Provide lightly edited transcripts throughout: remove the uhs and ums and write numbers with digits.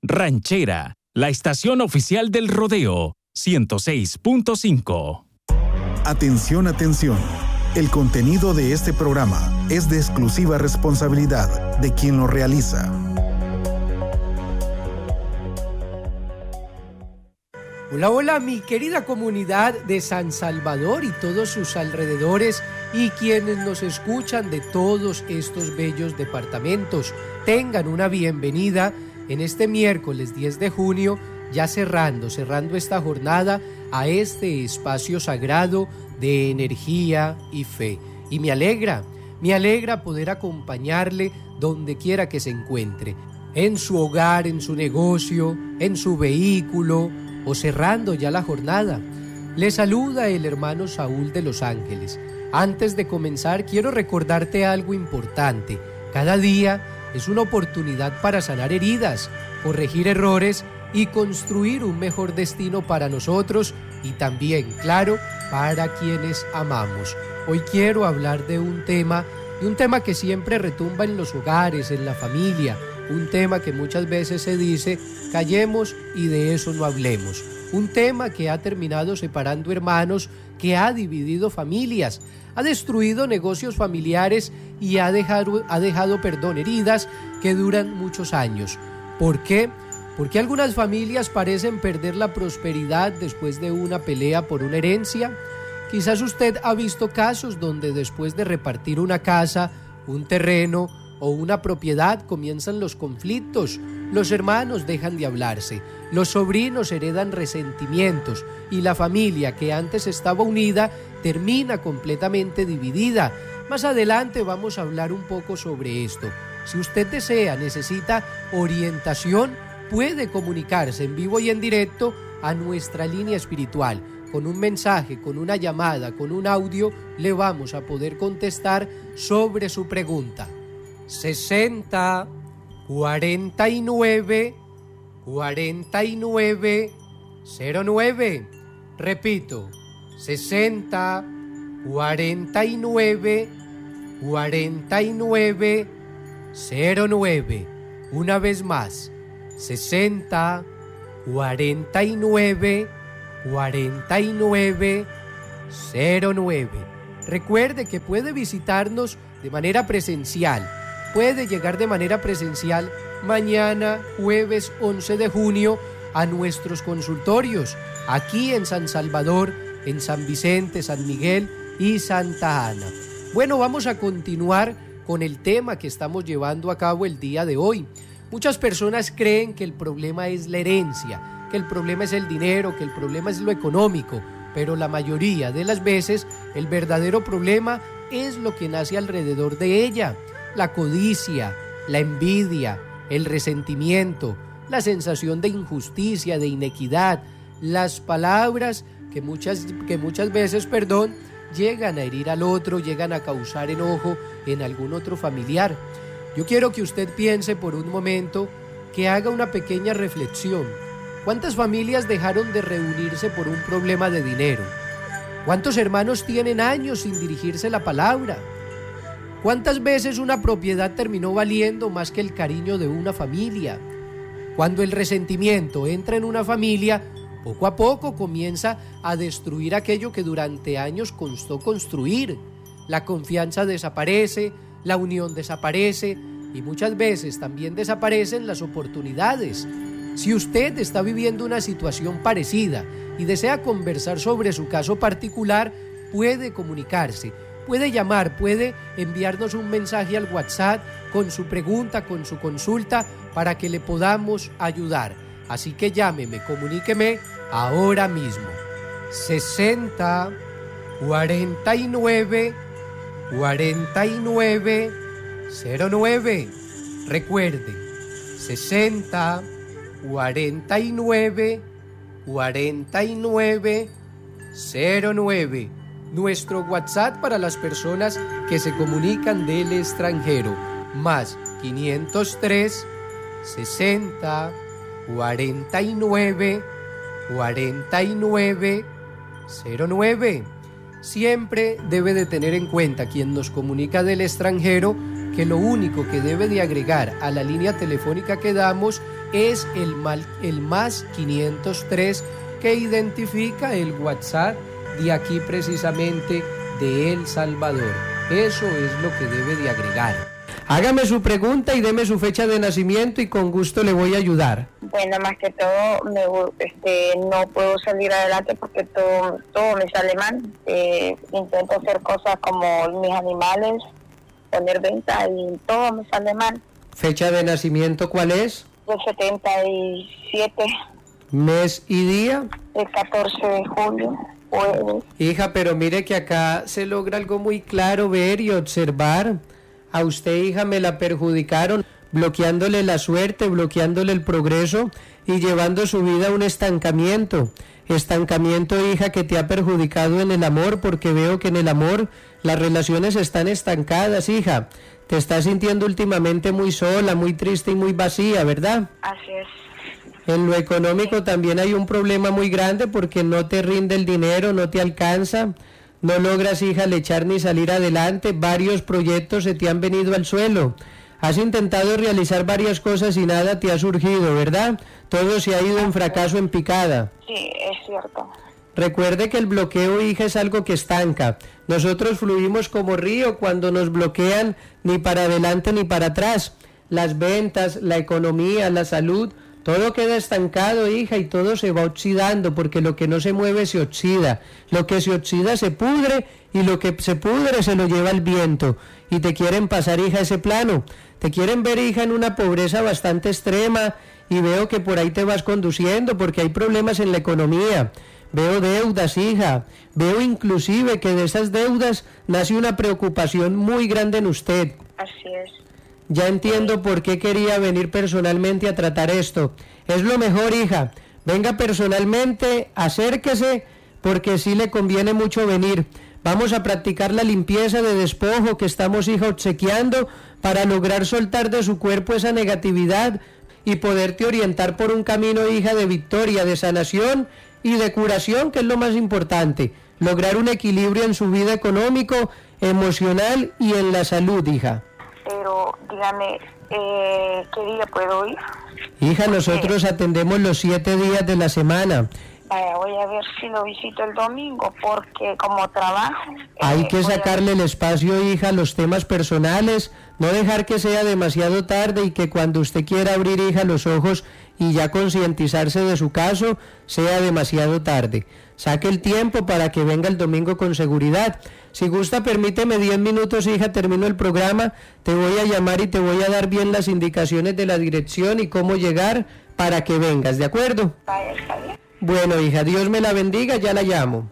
Ranchera, la estación oficial del rodeo, 106.5. Atención, atención. El contenido de este programa es de exclusiva responsabilidad de quien lo realiza. Hola, hola, mi querida comunidad de San Salvador y todos sus alrededores y quienes nos escuchan de todos estos bellos departamentos. Tengan una bienvenida en este miércoles 10 de junio, ya cerrando esta jornada a este espacio sagrado de energía y fe. Y me alegra poder acompañarle donde quiera que se encuentre, en su hogar, en su negocio, en su vehículo o cerrando ya la jornada. Le saluda el hermano Saúl de Los Ángeles. Antes de comenzar, quiero recordarte algo importante. Cada día es una oportunidad para sanar heridas, corregir errores y construir un mejor destino para nosotros y también, claro, para quienes amamos. Hoy quiero hablar de un tema que siempre retumba en los hogares, en la familia, un tema que muchas veces se dice, callemos y de eso no hablemos. Un tema que ha terminado separando hermanos, que ha dividido familias, ha destruido negocios familiares y ha dejado heridas que duran muchos años. ¿Por qué? Porque algunas familias parecen perder la prosperidad después de una pelea por una herencia. Quizás usted ha visto casos donde después de repartir una casa, un terreno o una propiedad comienzan los conflictos, los hermanos dejan de hablarse, los sobrinos heredan resentimientos y la familia que antes estaba unida termina completamente dividida. Más adelante vamos a hablar un poco sobre esto. Si usted desea, necesita orientación, puede comunicarse en vivo y en directo a nuestra línea espiritual. Con un mensaje, con una llamada, con un audio, le vamos a poder contestar sobre su pregunta. 60 49 49 09. Repito, 60 49 49 09. Una vez más, 60 49 49 09. Recuerde que puede visitarnos de manera presencial. Puede llegar de manera presencial mañana, jueves 11 de junio, a nuestros consultorios, aquí en San Salvador, en San Vicente, San Miguel y Santa Ana. Bueno, vamos a continuar con el tema que estamos llevando a cabo el día de hoy. Muchas personas creen que el problema es la herencia, que el problema es el dinero, que el problema es lo económico, pero la mayoría de las veces el verdadero problema es lo que nace alrededor de ella. La codicia, la envidia, el resentimiento, la sensación de injusticia, de inequidad, las palabras que muchas veces, llegan a herir al otro, llegan a causar enojo en algún otro familiar. Yo quiero que usted piense por un momento, que haga una pequeña reflexión. ¿Cuántas familias dejaron de reunirse por un problema de dinero? ¿Cuántos hermanos tienen años sin dirigirse la palabra? ¿Cuántas veces una propiedad terminó valiendo más que el cariño de una familia? Cuando el resentimiento entra en una familia, poco a poco comienza a destruir aquello que durante años costó construir. La confianza desaparece, la unión desaparece y muchas veces también desaparecen las oportunidades. Si usted está viviendo una situación parecida y desea conversar sobre su caso particular, puede comunicarse. Puede llamar, puede enviarnos un mensaje al WhatsApp con su pregunta, con su consulta, para que le podamos ayudar. Así que llámeme, comuníqueme ahora mismo. 60 49 49 09. Recuerde, 60 49 49 09. Nuestro WhatsApp para las personas que se comunican del extranjero, más 503 60 49 49 09. Siempre debe de tener en cuenta quien nos comunica del extranjero que lo único que debe de agregar a la línea telefónica que damos es el más 503 que identifica el WhatsApp de aquí precisamente de El Salvador. Eso es lo que debe de agregar. Hágame su pregunta y deme su fecha de nacimiento y con gusto le voy a ayudar. Bueno, más que todo, no puedo salir adelante porque todo me sale mal. Intento hacer cosas como mis animales, poner venta y todo me sale mal. ¿Fecha de nacimiento cuál es? El 77. ¿Mes y día? El 14 de julio. Jueves. Hija, pero mire que acá se logra algo muy claro ver y observar. A usted, hija, me la perjudicaron, bloqueándole la suerte, bloqueándole el progreso y llevando su vida a un estancamiento. Estancamiento, hija, que te ha perjudicado en el amor, porque veo que en el amor las relaciones están estancadas, hija. Te estás sintiendo últimamente muy sola, muy triste y muy vacía, ¿verdad? Así es. En lo económico también hay un problema muy grande porque no te rinde el dinero, no te alcanza. No logras, hija, echar ni salir adelante. Varios proyectos se te han venido al suelo. Has intentado realizar varias cosas y nada te ha surgido, ¿verdad? Todo se ha ido en fracaso, en picada. Sí, es cierto. Recuerde que el bloqueo, hija, es algo que estanca. Nosotros fluimos como río cuando nos bloquean, ni para adelante ni para atrás. Las ventas, la economía, la salud, todo queda estancado, hija, y todo se va oxidando, porque lo que no se mueve se oxida. Lo que se oxida se pudre, y lo que se pudre se lo lleva el viento. Y te quieren pasar, hija, ese plano. Te quieren ver, hija, en una pobreza bastante extrema, y veo que por ahí te vas conduciendo, porque hay problemas en la economía. Veo deudas, hija. Veo inclusive que de esas deudas nace una preocupación muy grande en usted. Así es. Ya entiendo por qué quería venir personalmente a tratar esto. Es lo mejor, hija. Venga personalmente, acérquese, porque sí le conviene mucho venir. Vamos a practicar la limpieza de despojo que estamos, hija, obsequiando para lograr soltar de su cuerpo esa negatividad y poderte orientar por un camino, hija, de victoria, de sanación y de curación, que es lo más importante. Lograr un equilibrio en su vida económico, emocional y en la salud, hija. Pero dígame, ¿qué día puedo ir? Hija, nosotros atendemos los 7 días de la semana. Voy a ver si lo visito el domingo, porque como trabajo... Hay que sacarle el espacio, hija, a los temas personales, no dejar que sea demasiado tarde y que cuando usted quiera abrir, hija, los ojos y ya concientizarse de su caso, sea demasiado tarde. Saque el tiempo para que venga el domingo con seguridad. Si gusta, permíteme 10 minutos, hija, termino el programa, te voy a llamar y te voy a dar bien las indicaciones de la dirección y cómo llegar para que vengas, ¿de acuerdo? Está bien. Bueno, hija, Dios me la bendiga, ya la llamo.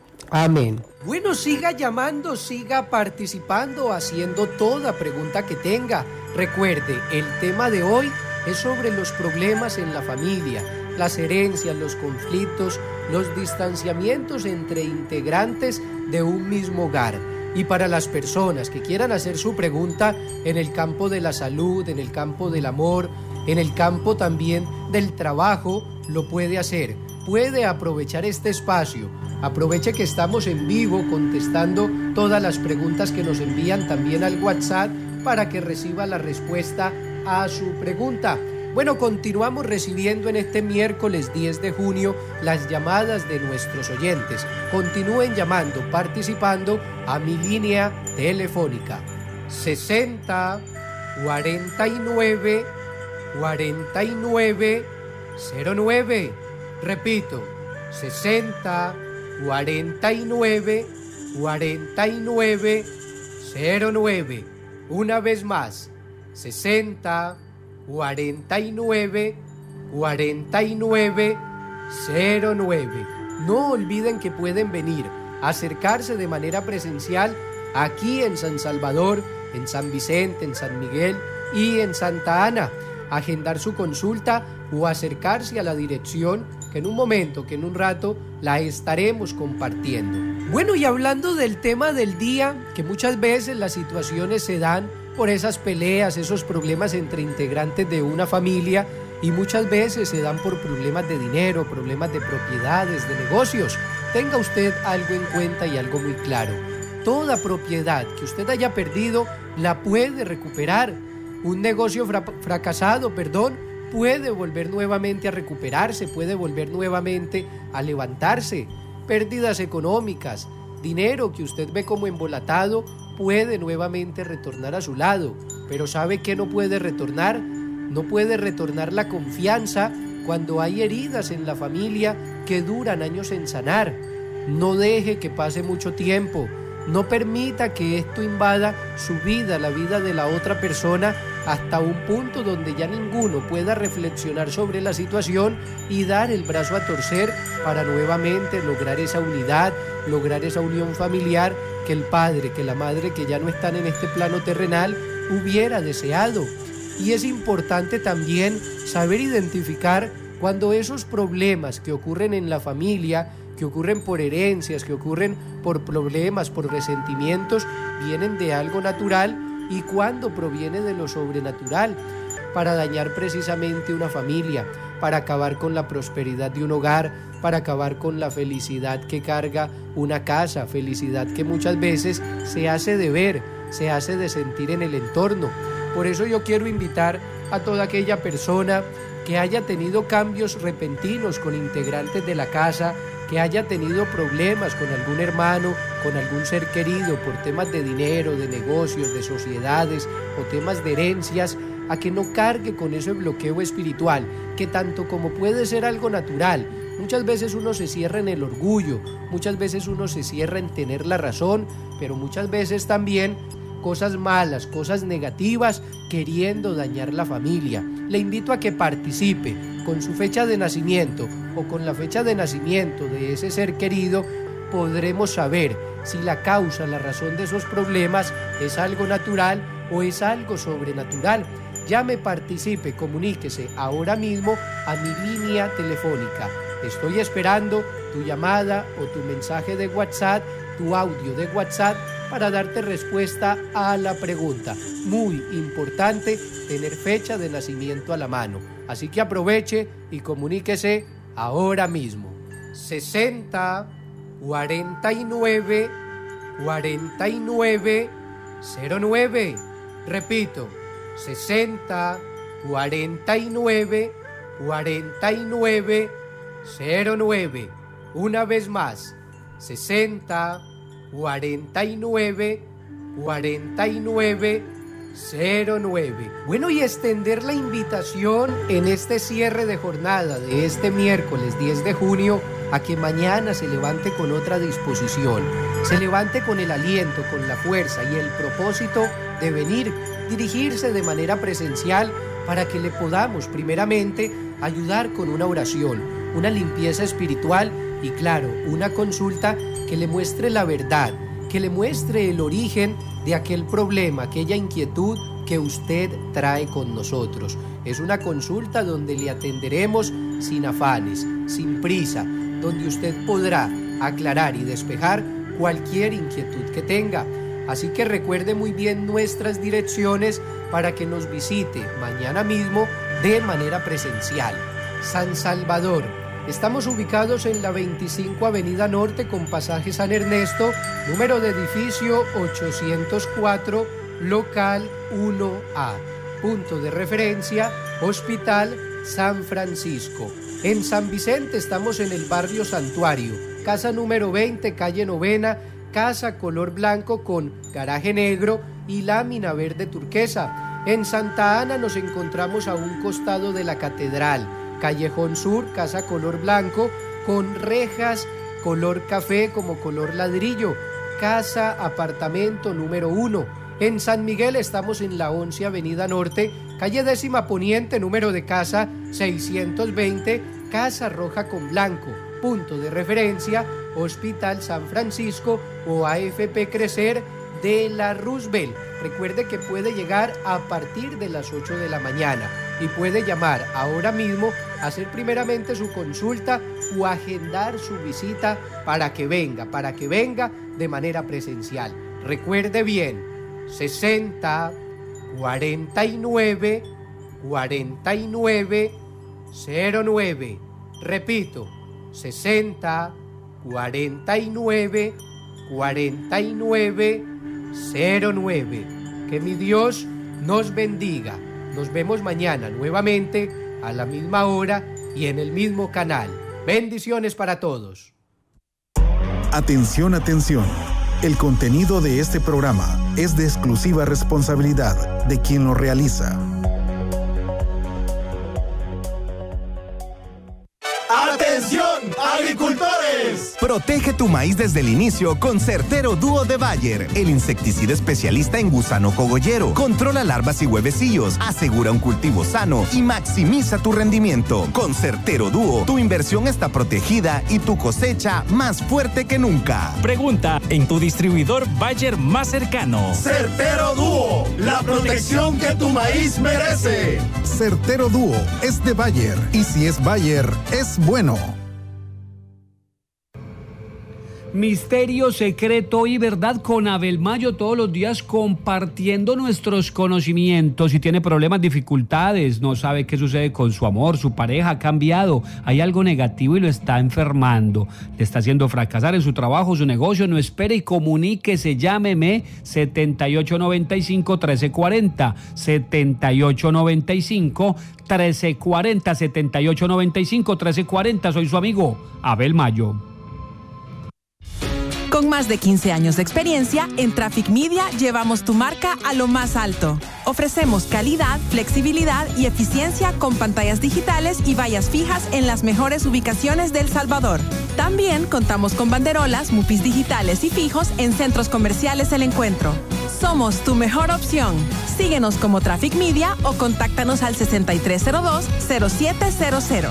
Amén. Bueno, siga llamando, siga participando, haciendo toda pregunta que tenga. Recuerde, el tema de hoy es sobre los problemas en la familia, las herencias, los conflictos, los distanciamientos entre integrantes de un mismo hogar. Y para las personas que quieran hacer su pregunta en el campo de la salud, en el campo del amor, en el campo también del trabajo, lo puede hacer. Puede aprovechar este espacio. Aproveche que estamos en vivo contestando todas las preguntas que nos envían también al WhatsApp para que reciba la respuesta a su pregunta. Bueno, continuamos recibiendo en este miércoles 10 de junio las llamadas de nuestros oyentes. Continúen llamando, participando a mi línea telefónica 60 49 49 09. Repito, 60 49 49 09. Una vez más, 60 49 49 09. No olviden que pueden venir, acercarse de manera presencial aquí en San Salvador, en San Vicente, en San Miguel y en Santa Ana, agendar su consulta o acercarse a la dirección que en un momento, que en un rato la estaremos compartiendo. Bueno, y hablando del tema del día, que muchas veces las situaciones se dan por esas peleas, esos problemas entre integrantes de una familia, y muchas veces se dan por problemas de dinero, problemas de propiedades, de negocios. Tenga usted algo en cuenta y algo muy claro. Toda propiedad que usted haya perdido la puede recuperar. Un negocio fracasado, puede volver nuevamente a recuperarse, puede volver nuevamente a levantarse. Pérdidas económicas, dinero que usted ve como embolatado, puede nuevamente retornar a su lado. Pero ¿sabe qué no puede retornar? No puede retornar la confianza cuando hay heridas en la familia que duran años en sanar. No deje que pase mucho tiempo. No permita que esto invada su vida, la vida de la otra persona, hasta un punto donde ya ninguno pueda reflexionar sobre la situación y dar el brazo a torcer para nuevamente lograr esa unidad, lograr esa unión familiar que el padre, que la madre, que ya no están en este plano terrenal, hubiera deseado. Y es importante también saber identificar cuando esos problemas que ocurren en la familia, que ocurren por herencias, que ocurren por problemas, por resentimientos, vienen de algo natural y cuando proviene de lo sobrenatural, para dañar precisamente una familia, para acabar con la prosperidad de un hogar, para acabar con la felicidad que carga una casa, felicidad que muchas veces se hace de ver, se hace de sentir en el entorno. Por eso yo quiero invitar a toda aquella persona que haya tenido cambios repentinos con integrantes de la casa, que haya tenido problemas con algún hermano, con algún ser querido por temas de dinero, de negocios, de sociedades o temas de herencias, a que no cargue con ese bloqueo espiritual, que tanto como puede ser algo natural, muchas veces uno se cierra en el orgullo, muchas veces uno se cierra en tener la razón, pero muchas veces también cosas malas, cosas negativas, queriendo dañar la familia. Le invito a que participe con su fecha de nacimiento o con la fecha de nacimiento de ese ser querido. Podremos saber si la causa, la razón de esos problemas es algo natural o es algo sobrenatural. Llame, participe, comuníquese ahora mismo a mi línea telefónica. Estoy esperando tu llamada o tu mensaje de WhatsApp, tu audio de WhatsApp, para darte respuesta a la pregunta. Muy importante tener fecha de nacimiento a la mano. Así que aproveche y comuníquese ahora mismo. 60 49 49 09. Repito, 60 49 49 09. Una vez más, 60 49 49 09. Bueno, y extender la invitación en este cierre de jornada de este miércoles 10 de junio a que mañana se levante con otra disposición, se levante con el aliento, con la fuerza y el propósito de venir, dirigirse de manera presencial para que le podamos primeramente ayudar con una oración, una limpieza espiritual y claro, una consulta que le muestre la verdad, que le muestre el origen de aquel problema, aquella inquietud que usted trae con nosotros. Es una consulta donde le atenderemos sin afanes, sin prisa, donde usted podrá aclarar y despejar cualquier inquietud que tenga. Así que recuerde muy bien nuestras direcciones para que nos visite mañana mismo de manera presencial. San Salvador. Estamos ubicados en la 25 Avenida Norte con pasaje San Ernesto, número de edificio 804, local 1A. Punto de referencia, Hospital San Francisco. En San Vicente estamos en el barrio Santuario, casa número 20, calle Novena, casa color blanco con garaje negro y lámina verde turquesa. En Santa Ana nos encontramos a un costado de la catedral. Callejón Sur, casa color blanco con rejas color café como color ladrillo, casa apartamento número 1. En San Miguel estamos en la 11 Avenida Norte, calle 10ª Poniente, número de casa 620, casa roja con blanco. Punto de referencia, Hospital San Francisco o AFP Crecer de la Roosevelt. Recuerde que puede llegar a partir de las 8 de la mañana y puede llamar ahora mismo, hacer primeramente su consulta o agendar su visita para que venga de manera presencial. Recuerde bien, 60 49 49 09. Repito, 60 49 4909. Que mi Dios nos bendiga. Nos vemos mañana nuevamente a la misma hora y en el mismo canal. Bendiciones para todos. Atención, atención. El contenido de este programa es de exclusiva responsabilidad de quien lo realiza. ¡Atención, agricultores! Protege tu maíz desde el inicio con Certero Dúo de Bayer, el insecticida especialista en gusano cogollero. Controla larvas y huevecillos, asegura un cultivo sano y maximiza tu rendimiento. Con Certero Dúo, tu inversión está protegida y tu cosecha más fuerte que nunca. Pregunta en tu distribuidor Bayer más cercano. Certero Dúo, la protección que tu maíz merece. Certero Dúo es de Bayer y si es Bayer, es bueno. Misterio, secreto y verdad con Abel Mayo, todos los días compartiendo nuestros conocimientos. Si tiene problemas, dificultades, no sabe qué sucede con su amor, su pareja ha cambiado, hay algo negativo y lo está enfermando, le está haciendo fracasar en su trabajo, su negocio, no espere y comuníquese, llámeme 7895-1340, 7895-1340, 7895-1340, soy su amigo Abel Mayo. Con más de 15 años de experiencia, en Traffic Media llevamos tu marca a lo más alto. Ofrecemos calidad, flexibilidad y eficiencia con pantallas digitales y vallas fijas en las mejores ubicaciones de El Salvador. También contamos con banderolas, mupis digitales y fijos en centros comerciales El Encuentro. Somos tu mejor opción. Síguenos como Traffic Media o contáctanos al 6302-0700.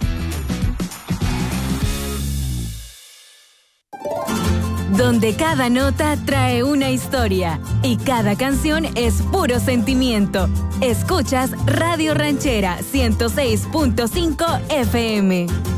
Donde cada nota trae una historia y cada canción es puro sentimiento. Escuchas Radio Ranchera 106.5 FM.